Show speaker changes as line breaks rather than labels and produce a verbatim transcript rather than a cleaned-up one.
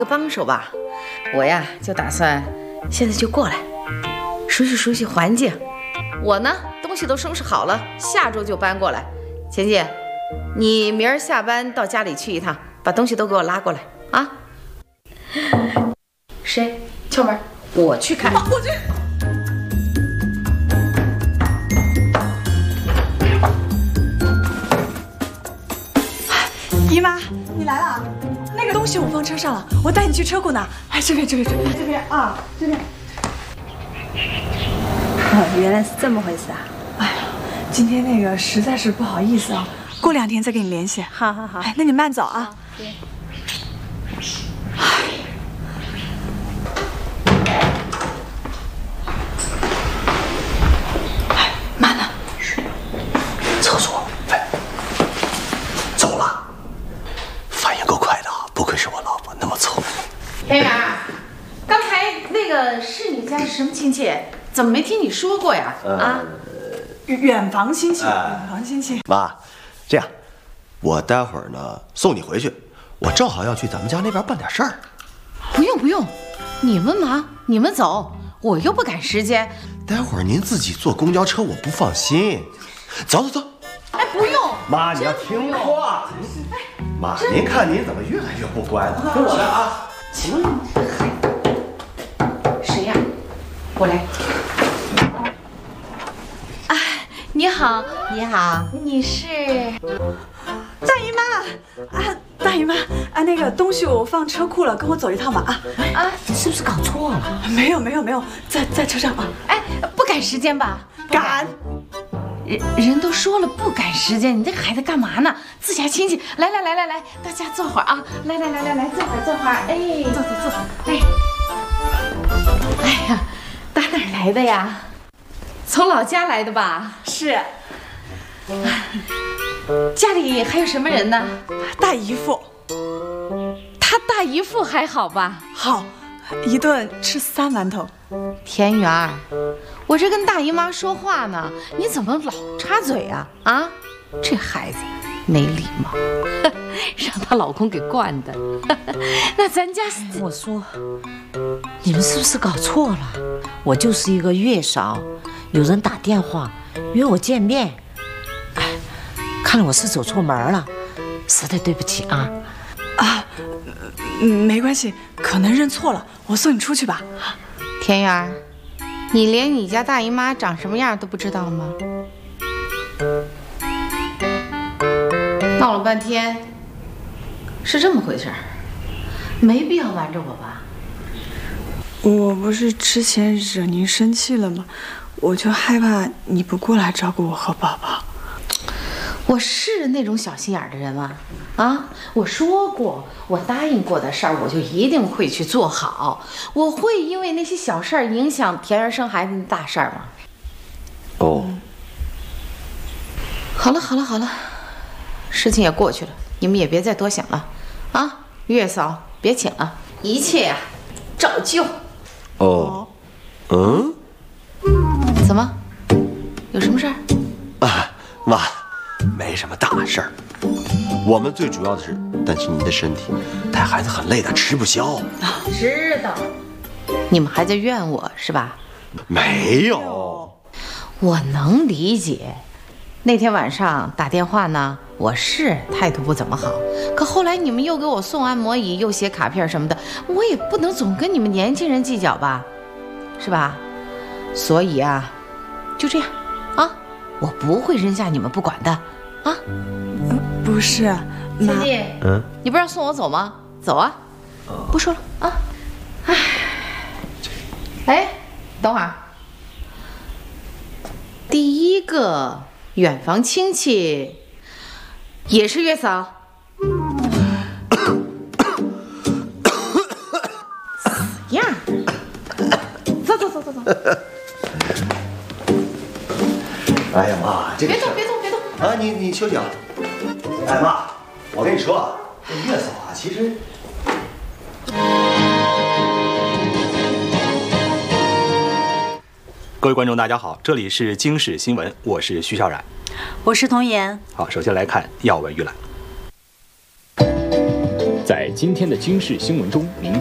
个帮手吧。我呀就打算现在就过来，熟悉熟悉环境。我呢东西都收拾好了，下周就搬过来。钱姐，你明儿下班到家里去一趟，把东西都给我拉过来啊。谁敲门？我去开。啊、我去。
姨妈，你来了。那个东西我放车上了，我带你去车库拿。哎，这边，这边，这边，这边啊，这边。
哦，原来是这么回事啊！
哎呀，今天那个实在是不好意思啊，过两天再跟你联系。
好好好，
哎，那你慢走啊。
对。
哎，慢了。
厕所，哎，走了，反应够快的，不愧是我老婆，那么聪明。
田园，刚才那个是你家什么亲戚？怎么没听你说过呀？啊？
远房亲戚，远房亲戚。
妈，这样，我待会儿呢送你回去，我正好要去咱们家那边办点事儿。
不用不用，你们忙，你们走，我又不赶时间。
待会儿您自己坐公交车，我不放心。走走走。
哎，不用。
妈，你要听话。妈，您看您怎么越来越不乖了？跟我来啊。
行了，谁呀？我来。啊，你好，
你好，
你是
大姨妈啊，大姨妈啊，那个东西我放车库了，跟我走一趟吧啊
啊！你是不是搞错了？
没有没有没有，在在车上啊。
哎，不赶时间吧？
赶。
人人都说了不赶时间，你这孩子干嘛呢？自家亲戚，来来来来来，大家坐会儿啊！来来来来来，坐会儿坐会儿，哎，坐坐坐，哎，哎呀，打哪儿来的呀？从老家来的吧？
是。
家里还有什么人呢？
大姨夫。
他大姨夫还好吧？
好，一顿吃三碗头。
田园，我这跟大姨妈说话呢，你怎么老插嘴啊？啊，这孩子没礼貌，让她老公给惯的。那咱家，
我说，你们是不是搞错了？我就是一个月嫂，有人打电话约我见面，哎，看来我是走错门了，实在对不起啊。
啊，嗯，没关系，可能认错了，我送你出去吧。
田园，你连你家大姨妈长什么样都不知道吗？闹了半天，是这么回事儿，没必要瞒着我吧？
我不是之前惹您生气了吗？我就害怕你不过来照顾我和宝宝。
我是那种小心眼的人吗？啊，我说过，我答应过的事儿，我就一定会去做好。我会因为那些小事儿影响田园生孩子的大事儿吗？
哦。
好了好了好了，事情也过去了，你们也别再多想了，啊，月嫂别请了，一切呀、啊、照旧。
哦。嗯。
怎么？有什么事儿？
啊，妈。没什么大事儿，我们最主要的是担心您的身体，带孩子很累的，吃不消。
知道，你们还在怨我是吧？
没有，
我能理解。那天晚上打电话呢，我是态度不怎么好，可后来你们又给我送按摩椅，又写卡片什么的，我也不能总跟你们年轻人计较吧，是吧？所以啊，就这样啊。我不会扔下你们不管的，啊！
呃、不是，妈，
姐姐，嗯，你不是要送我走吗？走啊！哦、不说了啊！哎，哎，等会儿，第一个远房亲戚也是月嫂，死样！走走走走走。
哎呀妈，这个
别动别动别动
啊！你你休息啊！哎妈，我跟你说啊，这月嫂啊，其实……
各位观众，大家好，这里是京视新闻，我是徐小冉，
我是童颜。
好，首先来看要闻预览。
在今天的经世新闻中，您